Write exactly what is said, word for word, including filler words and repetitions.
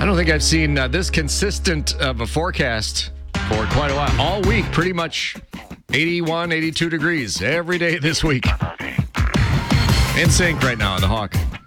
I don't think I've seen uh, this consistent of a forecast for quite a while. All week, pretty much eighty-one, eighty-two degrees every day this week. In sync right now on the Hawk.